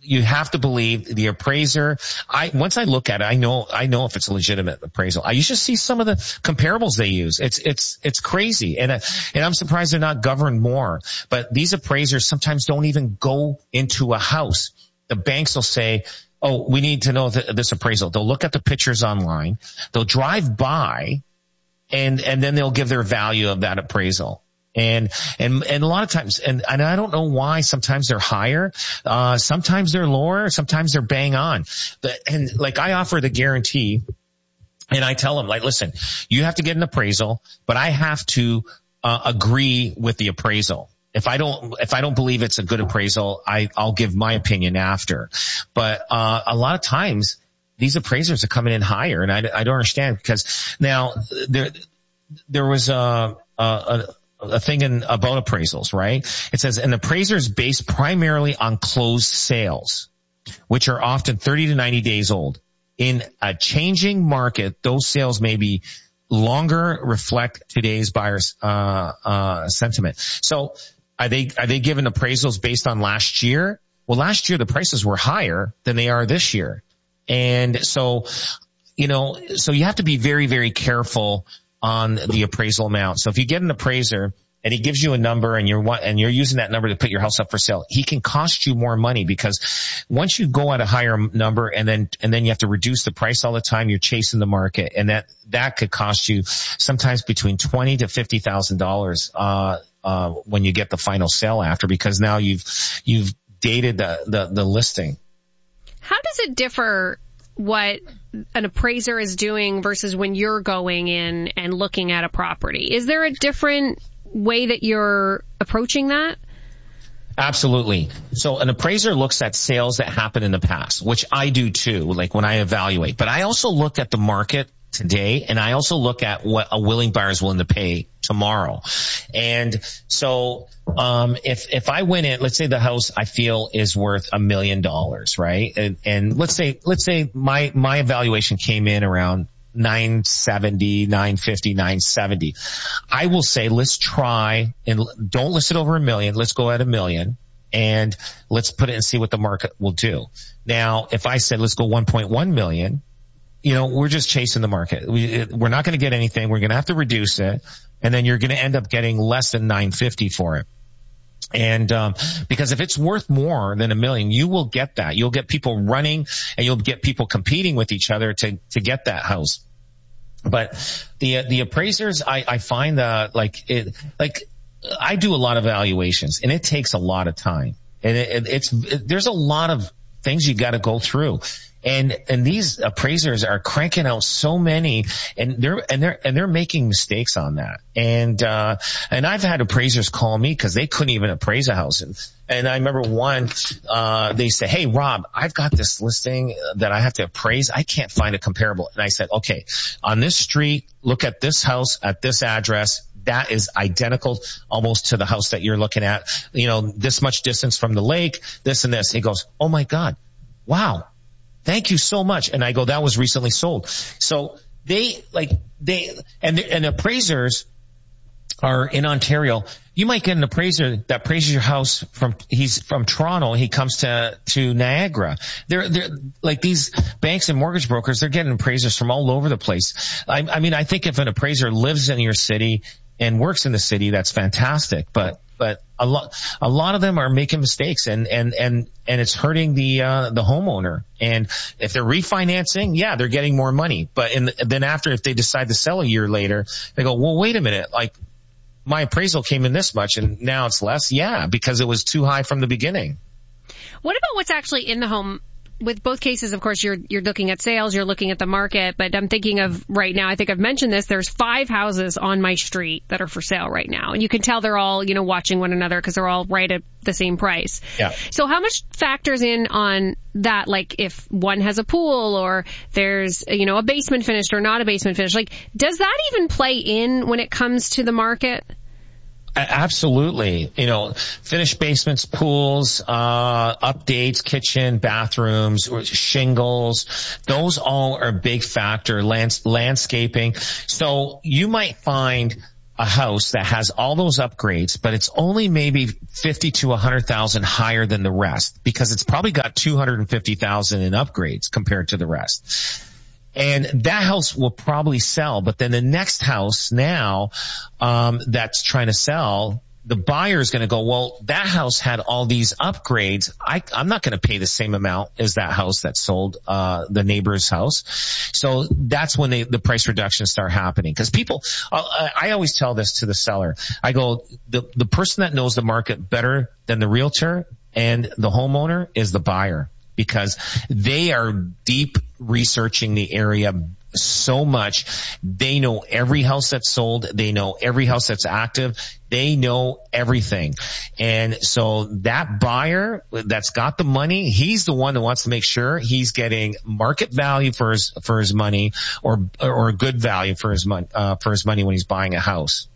you have to believe the appraiser. Once I look at it, I know if it's a legitimate appraisal. I used to see some of the comparables they use. It's crazy. And I'm surprised they're not governed more. But these appraisers sometimes don't even go into a house. The banks will say, oh, we need to know this appraisal. They'll look at the pictures online. They'll drive by and then they'll give their value of that appraisal. And a lot of times, and I don't know why, sometimes they're higher, sometimes they're lower, sometimes they're bang on. And like I offer the guarantee and I tell them like, listen, you have to get an appraisal, but I have to, agree with the appraisal. If I don't believe it's a good appraisal, I'll give my opinion after. But, a lot of times these appraisers are coming in higher and I don't understand because now there was a thing about appraisals, right? It says an appraiser is based primarily on closed sales, which are often 30 to 90 days old. In a changing market, those sales may be longer, reflect today's buyers' sentiment. So are they given appraisals based on last year? Well, last year the prices were higher than they are this year. And so, so you have to be very, very careful on the appraisal amount. So if you get an appraiser and he gives you a number and you're using that number to put your house up for sale, he can cost you more money because once you go at a higher number and then you have to reduce the price all the time, you're chasing the market, and that could cost you sometimes between $20,000 to $50,000 when you get the final sale after, because now you've dated the listing. How does it differ what an appraiser is doing versus when you're going in and looking at a property? Is there a different way that you're approaching that? Absolutely. So an appraiser looks at sales that happened in the past, which I do too, like when I evaluate. But I also look at the market today, and I also look at what a willing buyer is willing to pay tomorrow. And so if I went in, let's say the house I feel is worth $1 million, right? And let's say my evaluation came in around 970, 950, 970. I will say, let's try and don't list it over $1 million. Let's go at $1 million and let's put it and see what the market will do. Now, if I said, let's go 1.1 million, we're just chasing the market. We're not going to get anything. We're going to have to reduce it. And then you're going to end up getting less than 950 for it. And, because if it's worth more than $1 million, you will get that. You'll get people running and you'll get people competing with each other to get that house. But the appraisers, I find that I do a lot of evaluations and it takes a lot of time, and there's a lot of things you got to go through. And these appraisers are cranking out so many, and they're making mistakes on that. And I've had appraisers call me because they couldn't even appraise a house. And I remember one, they said, hey, Rob, I've got this listing that I have to appraise. I can't find a comparable. And I said, okay, on this street, look at this house at this address. That is identical almost to the house that you're looking at. This much distance from the lake, this and this. He goes, oh my God. Wow. Thank you so much. And I go, that was recently sold. So and appraisers are in Ontario. You might get an appraiser that appraises your house he's from Toronto. He comes to Niagara. They're like these banks and mortgage brokers. They're getting appraisers from all over the place. I mean, I think if an appraiser lives in your city and works in the city, that's fantastic. But a lot of them are making mistakes and it's hurting the homeowner. And if they're refinancing, yeah, they're getting more money. But then after, if they decide to sell a year later, they go, well, wait a minute, like my appraisal came in this much and now it's less. Yeah, because it was too high from the beginning. What about what's actually in the home? With both cases, of course, you're looking at sales, you're looking at the market, but I'm thinking of right now, I think I've mentioned this, there's 5 houses on my street that are for sale right now. And you can tell they're all, watching one another because they're all right at the same price. Yeah. So how much factors in on that? Like if one has a pool or there's, a basement finished or not a basement finished, like does that even play in when it comes to the market? Absolutely. Finished basements, pools, updates, kitchen, bathrooms, shingles, those all are a big factor, landscaping. So you might find a house that has all those upgrades, but it's only maybe 50 to 100,000 higher than the rest because it's probably got 250,000 in upgrades compared to the rest. And that house will probably sell, but then the next house now, that's trying to sell, the buyer is going to go, well, that house had all these upgrades. I'm not going to pay the same amount as that house that sold, the neighbor's house. So that's when the price reductions start happening. Cause people, I always tell this to the seller. I go, the person that knows the market better than the realtor and the homeowner is the buyer, because they are deep researching the area so much. They know every house that's sold. They know every house that's active. They know everything. And so that buyer that's got the money, he's the one that wants to make sure he's getting market value for his money or good value for his money when he's buying a house.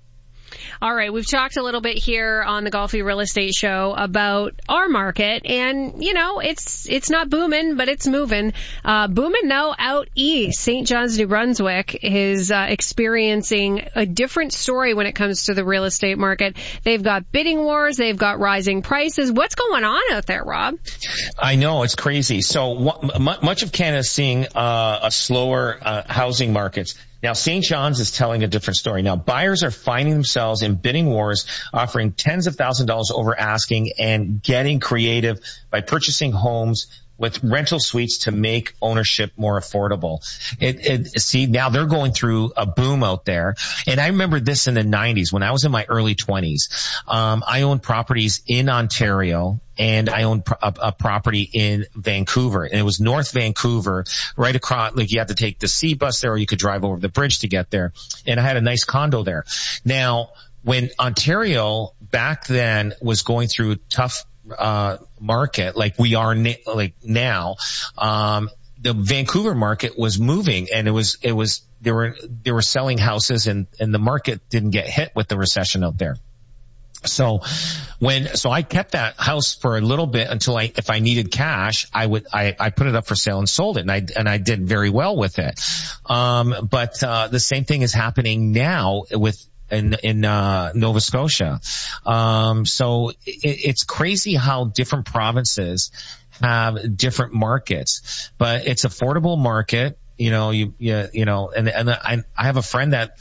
All right, we've talked a little bit here on the Golfi Real Estate Show about our market, and you know, it's not booming, but it's moving. Booming though out east. St. John's, New Brunswick is experiencing a different story when it comes to the real estate market. They've got bidding wars, they've got rising prices. What's going on out there, Rob? I know, it's crazy. So much of Canada is seeing a slower housing markets. Now, St. John's is telling a different story. Now, buyers are finding themselves in bidding wars, offering tens of thousands of dollars over asking and getting creative by purchasing homes with rental suites to make ownership more affordable. See, now they're going through a boom out there. And I remember this in the 90s when I was in my early 20s. I owned properties in Ontario and I owned a property in Vancouver. And it was North Vancouver, right across, like you had to take the C bus there or you could drive over the bridge to get there. And I had a nice condo there. Now, when Ontario back then was going through tough market like we are now, the Vancouver market was moving and they were selling houses and the market didn't get hit with the recession out there. So I kept that house for a little bit until if I needed cash, I put it up for sale and sold it, and I did very well with it. But the same thing is happening now in Nova Scotia. So it's crazy how different provinces have different markets, but it's affordable market. You know, and I have a friend that,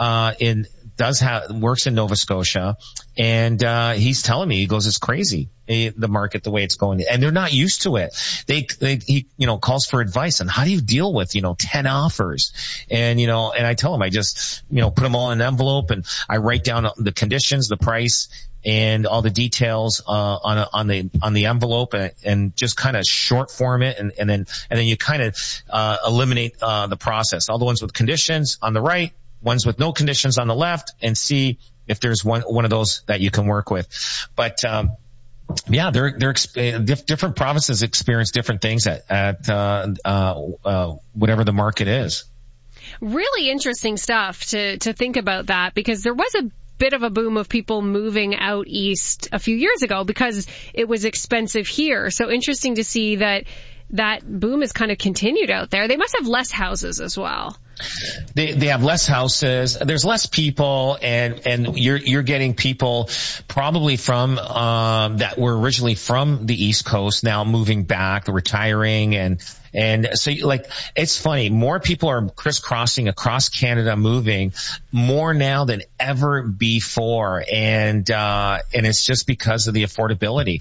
works in Nova Scotia, and he's telling me, he goes, it's crazy, the market, the way it's going, and they're not used to it. He calls for advice on how do you deal with 10 offers, and I tell him, I just put them all in an envelope and I write down the conditions, the price, and all the details on the envelope, and just kind of short form it, and then you kind of eliminate the process, all the ones with conditions on the right, ones with no conditions on the left, and see if there's one of those that you can work with. But yeah, different provinces experience different things at whatever the market is. Really interesting stuff to think about that, because there was a bit of a boom of people moving out east a few years ago because it was expensive here. So interesting to see that boom has kind of continued out there. They must have less houses as well. They have less houses. There's less people, and you're getting people probably from that were originally from the East Coast now moving back, retiring, and so it's funny. More people are crisscrossing across Canada, moving more now than ever before, and it's just because of the affordability.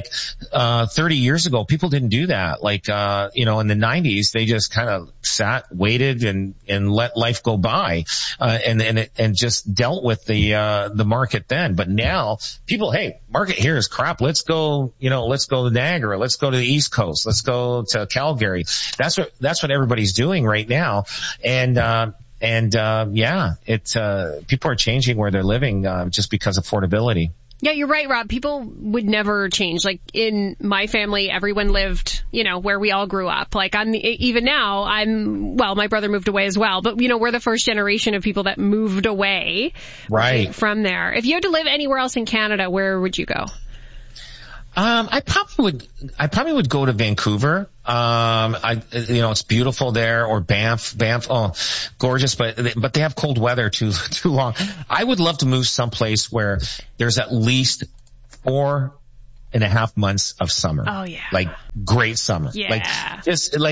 30 years ago, people didn't do that. In the 90s, they just kind of sat, waited, and let life go by, and just dealt with the market then. But now people, hey, market here is crap. Let's go to Niagara. Let's go to the East Coast. Let's go to Calgary. That's what everybody's doing right now. And people are changing where they're living, just because of affordability. Yeah, you're right, Rob. People would never change. In my family, everyone lived, where we all grew up. Even now, my brother moved away as well, but we're the first generation of people that moved away right from there. If you had to live anywhere else in Canada, where would you go? I probably would go to Vancouver. It's beautiful there, or Banff. Oh, gorgeous, but they have cold weather too long. I would love to move someplace where there's at least 4.5 months of summer. Oh yeah. Like great summer. Yeah.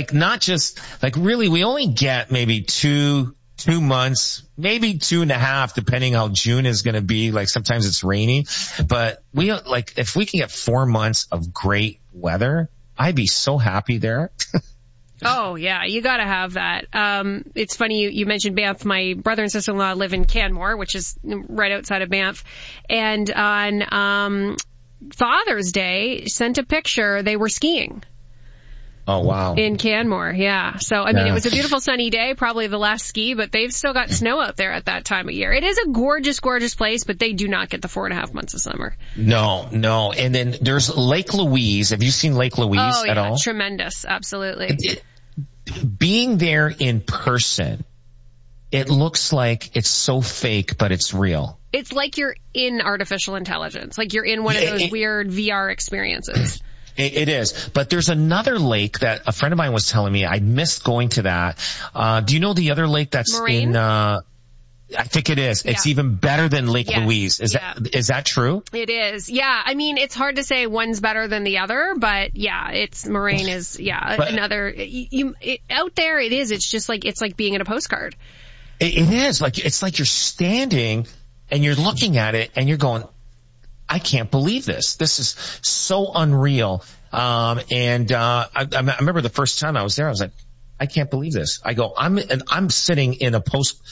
Really, we only get maybe 2 months, maybe 2.5, depending how June is going to be. Like sometimes it's rainy, but if we can get 4 months of great weather, I'd be so happy there. Oh yeah, you gotta have that. It's funny you mentioned Banff. My brother and sister-in-law live in Canmore, which is right outside of Banff, and on Father's Day sent a picture. They were skiing. Oh, wow. In Canmore, yeah. So, I mean, it was a beautiful sunny day, probably the last ski, but they've still got snow out there at that time of year. It is a gorgeous, gorgeous place, but they do not get the 4.5 months of summer. No. And then there's Lake Louise. Have you seen Lake Louise at all? Tremendous. Absolutely. Being there in person, it looks like it's so fake, but it's real. It's like you're in artificial intelligence, like you're in one of those weird VR experiences. It is. But there's another lake that a friend of mine was telling me. I missed going to that. Do you know the other lake that's Moraine? I think it is. Yeah. It's even better than Lake Louise. Is that true? It is. Yeah. I mean, it's hard to say one's better than the other, but yeah, Moraine is, another, out there it is. It's just like, it's like being in a postcard. It is. It's like you're standing and you're looking at it and you're going, I can't believe this. This is so unreal. I remember the first time I was there, I was like, I can't believe this. I go, I'm sitting in a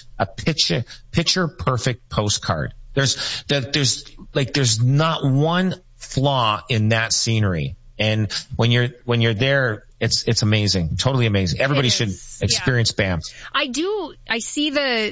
picture perfect postcard. There's not one flaw in that scenery. And when you're there, it's amazing. Totally amazing. Everybody should experience Banff. I see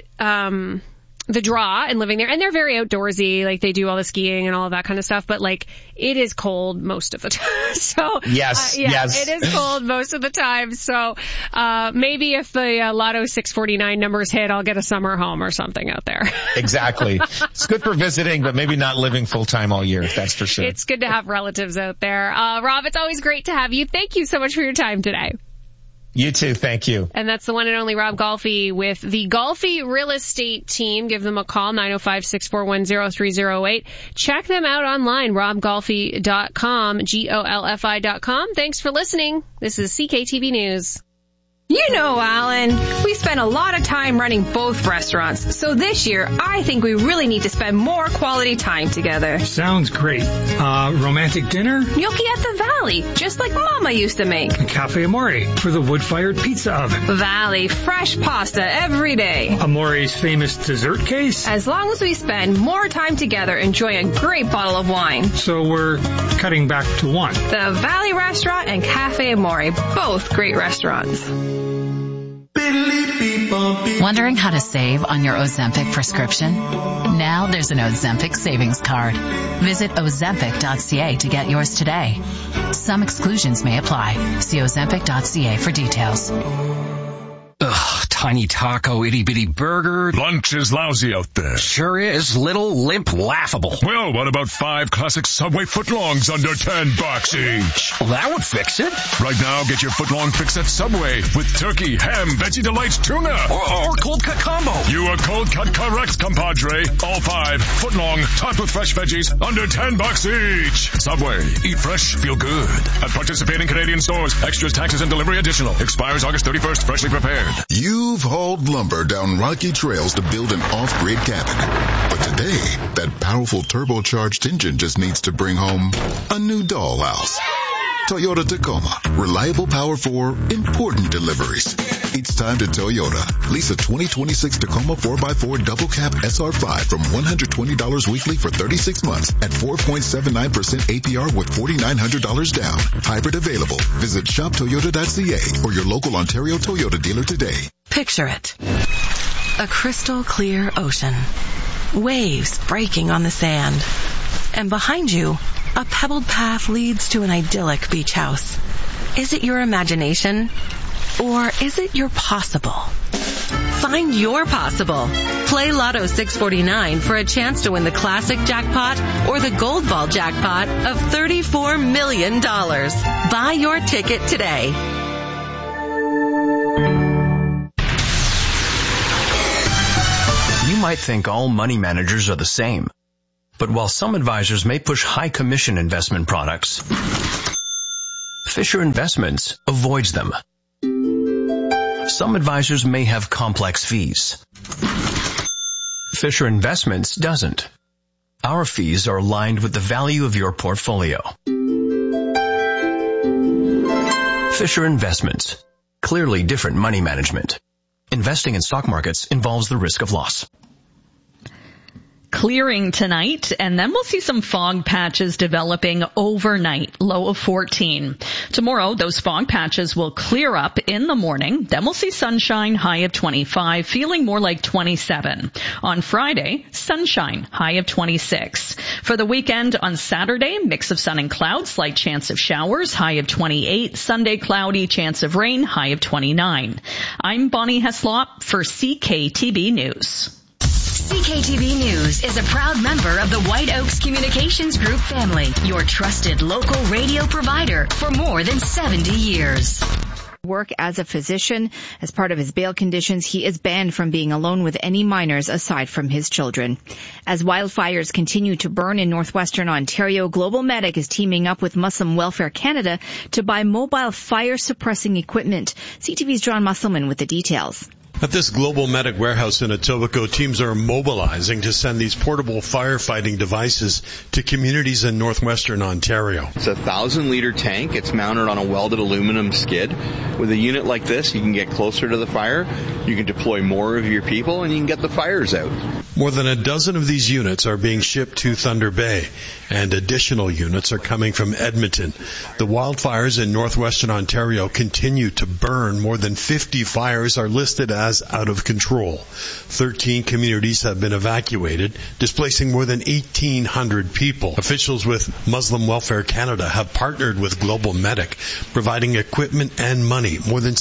the draw and living there, and they're very outdoorsy, like they do all the skiing and all of that kind of stuff, but like it is cold most of the time. So yes, it is cold most of the time. So maybe if the Lotto 649 numbers hit, I'll get a summer home or something out there. Exactly. It's good for visiting, but maybe not living full time all year. That's for sure. It's good to have relatives out there. Rob, it's always great to have you. Thank you so much for your time today. You too. Thank you. And that's the one and only Rob Golfi with the Golfi Real Estate Team. Give them a call, 905-641-0308. Check them out online, robgolfi.com, GOLFI.com. Thanks for listening. This is CKTV News. You know, Alan, we spend a lot of time running both restaurants, so this year I think we really need to spend more quality time together. Sounds great. Romantic dinner? Gnocchi at the Valley, just like Mama used to make. Cafe Amore for the wood-fired pizza oven. Valley, fresh pasta every day. Amore's famous dessert case? As long as we spend more time together enjoying a great bottle of wine. So we're cutting back to one. The Valley Restaurant and Cafe Amore, both great restaurants. Wondering how to save on your Ozempic prescription? Now there's an Ozempic savings card. Visit Ozempic.ca to get yours today. Some exclusions may apply. See Ozempic.ca for details. Ugh, tiny taco, itty-bitty burger. Lunch is lousy out there. Sure is. Little, limp, laughable. Well, what about 5 classic Subway footlongs under $10 each? Well, that would fix it. Right now, get your footlong fix at Subway with turkey, ham, Veggie Delights, tuna. Or cold cut combo. You are cold cut correct, compadre. All 5 footlong, topped with fresh veggies, under $10 each. Subway. Eat fresh, feel good. At participating Canadian stores. Extras, taxes, and delivery additional. Expires August 31st. Freshly prepared. You've hauled lumber down rocky trails to build an off-grid cabin. But today, that powerful turbocharged engine just needs to bring home a new dollhouse. Toyota Tacoma. Reliable power for important deliveries. It's time to Toyota. Lease a 2026 Tacoma 4x4 double cab SR5 from $120 weekly for 36 months at 4.79% APR with $4,900 down. Hybrid available. Visit shoptoyota.ca or your local Ontario Toyota dealer today. Picture it. A crystal clear ocean. Waves breaking on the sand. And behind you, a pebbled path leads to an idyllic beach house. Is it your imagination? Or is it your possible? Find your possible. Play Lotto 649 for a chance to win the classic jackpot or the gold ball jackpot of $34 million. Buy your ticket today. You might think all money managers are the same. But while some advisors may push high commission investment products, Fisher Investments avoids them. Some advisors may have complex fees. Fisher Investments doesn't. Our fees are aligned with the value of your portfolio. Fisher Investments. Clearly different money management. Investing in stock markets involves the risk of loss. Clearing tonight, and then we'll see some fog patches developing overnight, low of 14. Tomorrow, those fog patches will clear up in the morning. Then we'll see sunshine, high of 25, feeling more like 27. On Friday, sunshine, high of 26. For the weekend, on Saturday, mix of sun and clouds, slight chance of showers, high of 28. Sunday, cloudy, chance of rain, high of 29. I'm Bonnie Heslop for CKTB News. CKTB News is a proud member of the White Oaks Communications Group family, your trusted local radio provider for more than 70 years. Work as a physician. As part of his bail conditions, he is banned from being alone with any minors aside from his children. As wildfires continue to burn in northwestern Ontario, Global Medic is teaming up with Muslim Welfare Canada to buy mobile fire-suppressing equipment. CTV's John Musselman with the details. At this Global Medic warehouse in Etobicoke, teams are mobilizing to send these portable firefighting devices to communities in northwestern Ontario. It's a 1,000-liter tank. It's mounted on a welded aluminum skid. With a unit like this, you can get closer to the fire, you can deploy more of your people, and you can get the fires out. More than a dozen of these units are being shipped to Thunder Bay, and additional units are coming from Edmonton. The wildfires in northwestern Ontario continue to burn. More than 50 fires are listed as out of control. 13 communities have been evacuated, displacing more than 1,800 people. Officials with Muslim Welfare Canada have partnered with Global Medic, providing equipment and money, more than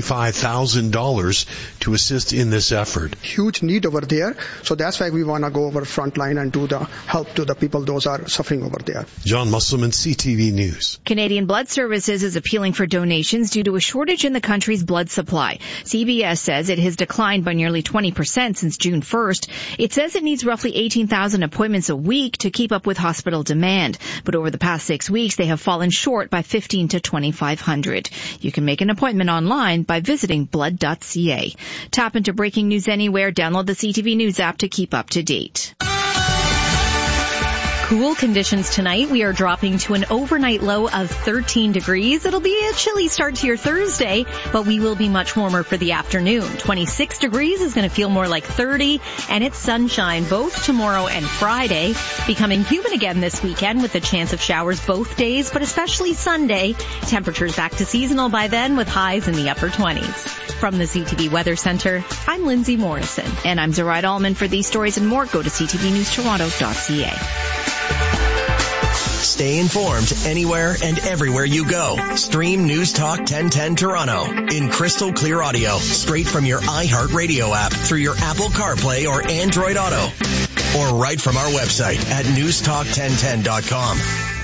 $65,000 to assist in this effort. Huge need over there, so that's why we want to go over front line and do the help to the people those are suffering over there. John Musselman, CTV News. Canadian Blood Services is appealing for donations due to a shortage in the country's blood supply. CBS says it has declined by nearly 20% since June 1st. It says it needs roughly 18,000 appointments a week to keep up with hospital demand. But over the past 6 weeks, they have fallen short by 1,500 to 2,500. You can make an appointment online by visiting blood.ca. Tap into breaking news anywhere. Download the CTV News app to keep up to date. Cool conditions tonight. We are dropping to an overnight low of 13 degrees. It'll be a chilly start to your Thursday, but we will be much warmer for the afternoon. 26 degrees is going to feel more like 30, and it's sunshine both tomorrow and Friday. Becoming humid again this weekend with a chance of showers both days, but especially Sunday. Temperatures back to seasonal by then with highs in the upper 20s. From the CTV Weather Center, I'm Lindsay Morrison. And I'm Zoraida Allman. For these stories and more, go to ctvnewstoronto.ca. Stay informed anywhere and everywhere you go. Stream News Talk 1010 Toronto in crystal clear audio straight from your iHeartRadio app through your Apple CarPlay or Android Auto, or right from our website at newstalk1010.com.